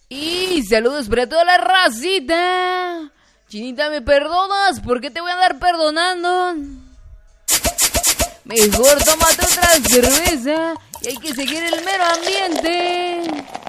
Y saludos para toda la racita. Chinita, ¿me perdonas? ¿Por qué te voy a andar perdonando? Mejor tómate otra cerveza y hay que seguir el mero ambiente.